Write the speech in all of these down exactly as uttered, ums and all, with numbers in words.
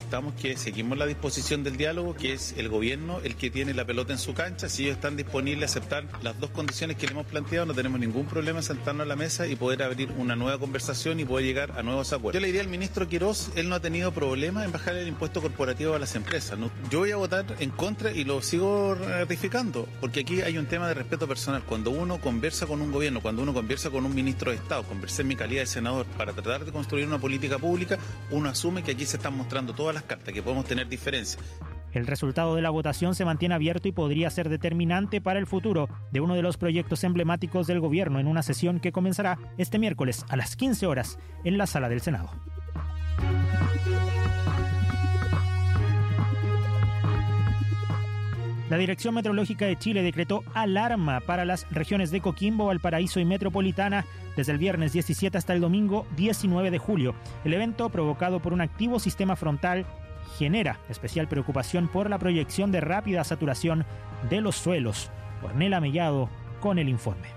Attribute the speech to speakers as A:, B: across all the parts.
A: manifestamos que seguimos la disposición del diálogo, que es el gobierno el que tiene la pelota en su cancha. Si ellos están disponibles a aceptar las dos condiciones que le hemos planteado, no tenemos ningún problema en sentarnos a la mesa y poder abrir una nueva conversación y poder llegar a nuevos acuerdos. Yo le diría al ministro Quirós, él no ha tenido problema en bajar el impuesto corporativo a las empresas. ¿no? Yo voy a votar en contra y lo sigo ratificando, porque aquí hay un tema de respeto personal. Cuando uno conversa con un gobierno, cuando uno conversa con un ministro de Estado, conversé en mi calidad de senador para tratar de construir una política pública, uno asume que aquí se están mostrando todas las cartas, que podemos tener diferencias.
B: El resultado de la votación se mantiene abierto y podría ser determinante para el futuro de uno de los proyectos emblemáticos del gobierno en una sesión que comenzará este miércoles a las quince horas en la sala del Senado. La Dirección Meteorológica de Chile decretó alarma para las regiones de Coquimbo, Valparaíso y Metropolitana desde el viernes diecisiete hasta el domingo diecinueve de julio. El evento, provocado por un activo sistema frontal, genera especial preocupación por la proyección de rápida saturación de los suelos. Ornella Mellado con el informe.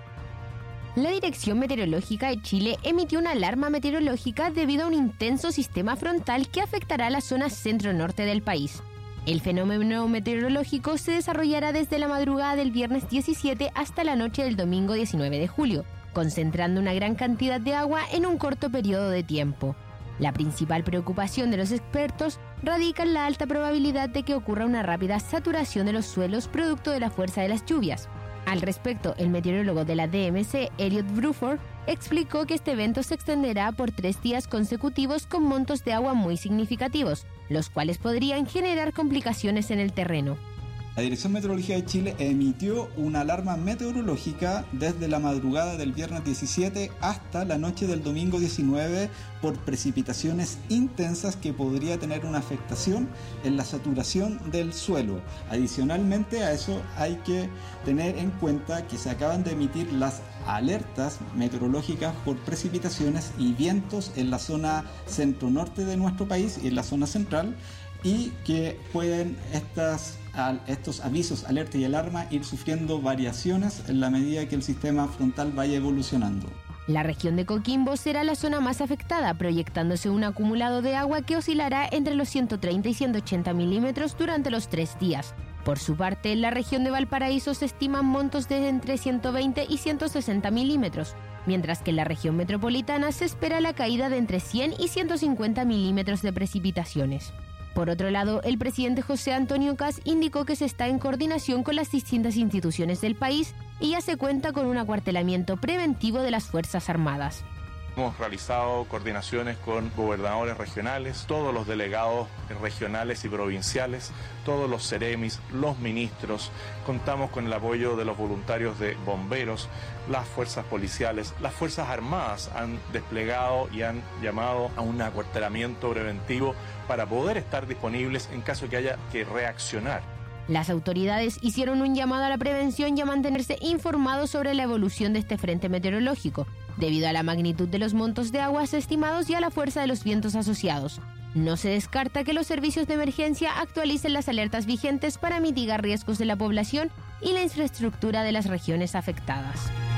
C: La Dirección Meteorológica de Chile emitió una alarma meteorológica debido a un intenso sistema frontal que afectará la zona centro-norte del país. El fenómeno meteorológico se desarrollará desde la madrugada del viernes diecisiete hasta la noche del domingo diecinueve de julio, concentrando una gran cantidad de agua en un corto periodo de tiempo. La principal preocupación de los expertos radica en la alta probabilidad de que ocurra una rápida saturación de los suelos producto de la fuerza de las lluvias. Al respecto, el meteorólogo de la D M C, Elliot Bruford, explicó que este evento se extenderá por tres días consecutivos con montos de agua muy significativos, los cuales podrían generar complicaciones en el terreno.
D: La Dirección Meteorológica de Chile emitió una alarma meteorológica desde la madrugada del viernes diecisiete hasta la noche del domingo diecinueve por precipitaciones intensas que podría tener una afectación en la saturación del suelo. Adicionalmente a eso hay que tener en cuenta que se acaban de emitir las alertas meteorológicas por precipitaciones y vientos en la zona centro-norte de nuestro país y en la zona central, y que pueden estas, estos avisos, alerta y alarma ir sufriendo variaciones en la medida que el sistema frontal vaya evolucionando.
C: La región de Coquimbo será la zona más afectada, proyectándose un acumulado de agua que oscilará entre los ciento treinta y ciento ochenta milímetros durante los tres días. Por su parte, en la región de Valparaíso se estiman montos de entre ciento veinte y ciento sesenta milímetros, mientras que en la región metropolitana se espera la caída de entre cien y ciento cincuenta milímetros de precipitaciones. Por otro lado, el presidente José Antonio Kast indicó que se está en coordinación con las distintas instituciones del país y ya se cuenta con un acuartelamiento preventivo de las Fuerzas Armadas.
E: Hemos realizado coordinaciones con gobernadores regionales, todos los delegados regionales y provinciales, todos los ceremis, los ministros. Contamos con el apoyo de los voluntarios de bomberos, las fuerzas policiales, las Fuerzas Armadas han desplegado y han llamado a un acuartelamiento preventivo para poder estar disponibles en caso que haya que reaccionar.
C: Las autoridades hicieron un llamado a la prevención y a mantenerse informados sobre la evolución de este frente meteorológico, debido a la magnitud de los montos de aguas estimados y a la fuerza de los vientos asociados. No se descarta que los servicios de emergencia actualicen las alertas vigentes para mitigar riesgos de la población y la infraestructura de las regiones afectadas.